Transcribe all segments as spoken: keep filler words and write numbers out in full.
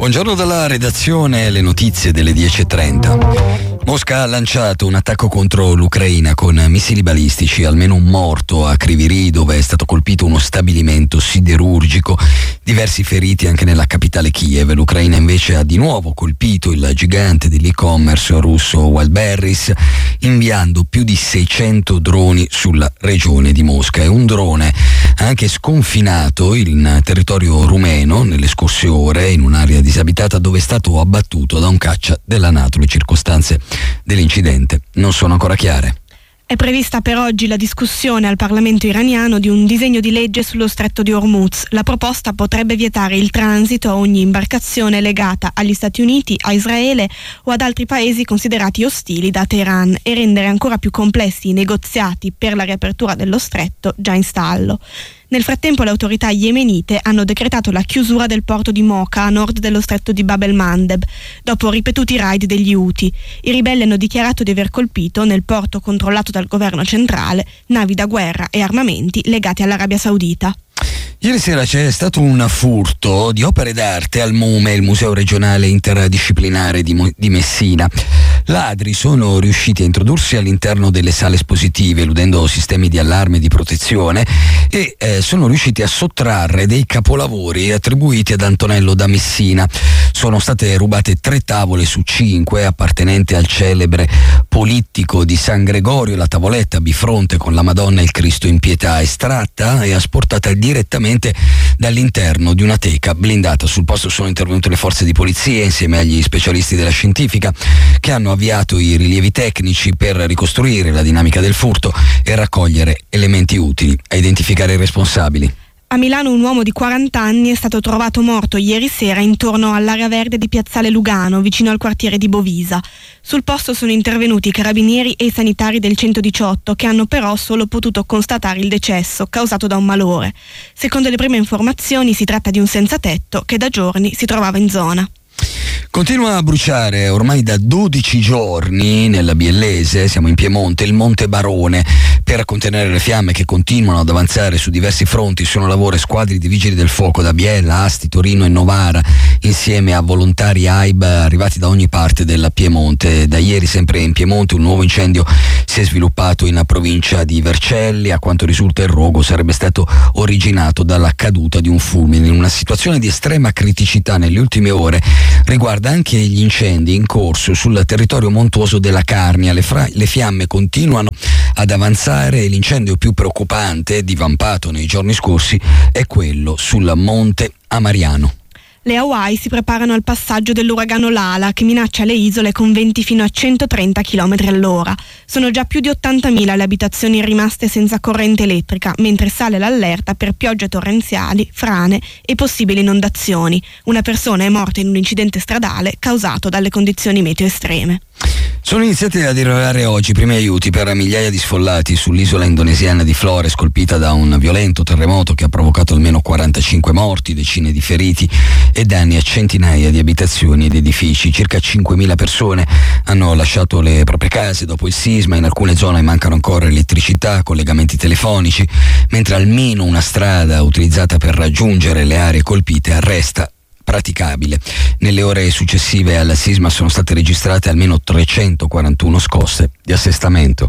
Buongiorno dalla redazione, le notizie delle dieci e trenta. Mosca ha lanciato un attacco contro l'Ucraina con missili balistici, almeno un morto a Kryvyi, dove è stato colpito uno stabilimento siderurgico, diversi feriti anche nella capitale Kiev. L'Ucraina invece ha di nuovo colpito il gigante dell'e-commerce russo Wildberries, inviando più di seicento droni sulla regione di Mosca, e un drone ha anche sconfinato in territorio rumeno nelle scorse ore in un'area disabitata dove è stato abbattuto da un caccia della NATO. Le circostanze dell'incidente non sono ancora chiare. È prevista per oggi la discussione al Parlamento iraniano di un disegno di legge sullo stretto di Hormuz. La proposta potrebbe vietare il transito a ogni imbarcazione legata agli Stati Uniti, a Israele o ad altri paesi considerati ostili da Teheran e rendere ancora più complessi i negoziati per la riapertura dello stretto già in stallo. Nel frattempo le autorità yemenite hanno decretato la chiusura del porto di Mocha a nord dello stretto di Bab el-Mandeb, dopo ripetuti raid degli Houthi. I ribelli hanno dichiarato di aver colpito, nel porto controllato dal governo centrale, navi da guerra e armamenti legati all'Arabia Saudita. Ieri sera c'è stato un furto di opere d'arte al MUME, il Museo Regionale Interdisciplinare di, Mo- di Messina. Ladri sono riusciti a introdursi all'interno delle sale espositive, eludendo sistemi di allarme e di protezione, e eh, sono riusciti a sottrarre dei capolavori attribuiti ad Antonello da Messina. Sono state rubate tre tavole su cinque appartenenti al celebre polittico di San Gregorio. La tavoletta bifronte con la Madonna e il Cristo in pietà, estratta e asportata direttamente dall'interno di una teca blindata. Sul posto sono intervenute le forze di polizia insieme agli specialisti della scientifica, che hanno avviato i rilievi tecnici per ricostruire la dinamica del furto e raccogliere elementi utili a identificare i responsabili. A Milano un uomo di quaranta anni è stato trovato morto ieri sera intorno all'area verde di Piazzale Lugano, vicino al quartiere di Bovisa. Sul posto sono intervenuti i carabinieri e i sanitari del centodiciotto, che hanno però solo potuto constatare il decesso causato da un malore. Secondo le prime informazioni si tratta di un senza tetto che da giorni si trovava in zona. Continua a bruciare ormai da dodici giorni nella Biellese, siamo in Piemonte, il Monte Barone. Per contenere le fiamme che continuano ad avanzare su diversi fronti sono lavoro e squadre di vigili del fuoco da Biella, Asti, Torino e Novara, insieme a volontari A I B arrivati da ogni parte della Piemonte. Da ieri, sempre in Piemonte, un nuovo incendio si è sviluppato in provincia di Vercelli. A quanto risulta il rogo sarebbe stato originato dalla caduta di un fulmine. In una situazione di estrema criticità nelle ultime ore riguarda anche gli incendi in corso sul territorio montuoso della Carnia. Le, fra- le fiamme continuano ad avanzare e l'incendio più preoccupante, divampato nei giorni scorsi, è quello sul Monte Amariano. Le Hawaii si preparano al passaggio dell'uragano Lala, che minaccia le isole con venti fino a centotrenta chilometri all'ora. Sono già più di ottantamila le abitazioni rimaste senza corrente elettrica, mentre sale l'allerta per piogge torrenziali, frane e possibili inondazioni. Una persona è morta in un incidente stradale causato dalle condizioni meteo estreme. Sono iniziati ad arrivare oggi i primi aiuti per migliaia di sfollati sull'isola indonesiana di Flores, colpita da un violento terremoto che ha provocato almeno quarantacinque morti, decine di feriti e danni a centinaia di abitazioni ed edifici. Circa cinquemila persone hanno lasciato le proprie case dopo il sisma. In alcune zone mancano ancora elettricità, collegamenti telefonici, mentre almeno una strada utilizzata per raggiungere le aree colpite resta praticabile. Nelle ore successive al sisma sono state registrate almeno trecentoquarantuno scosse di assestamento.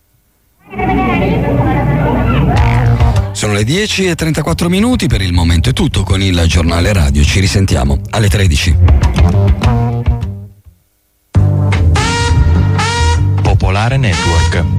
Sono le dieci e trentaquattro minuti, per il momento è tutto con il giornale radio. Ci risentiamo alle tredici. Popolare Network.